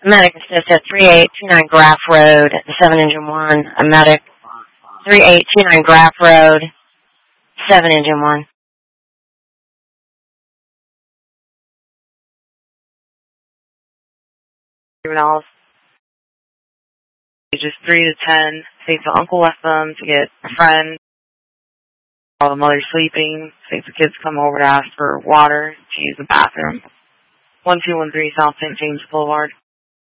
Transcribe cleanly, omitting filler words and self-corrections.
Medic assist at 3829 Graff Road, the 7 engine 1. A medic 3829 Graff Road, 7 engine 1. Juveniles, ages 3 to 10, thinks the uncle left them to get a friend. While the mother's sleeping, thinks the kids come over to ask for water to use the bathroom. 1213 South St. James Boulevard.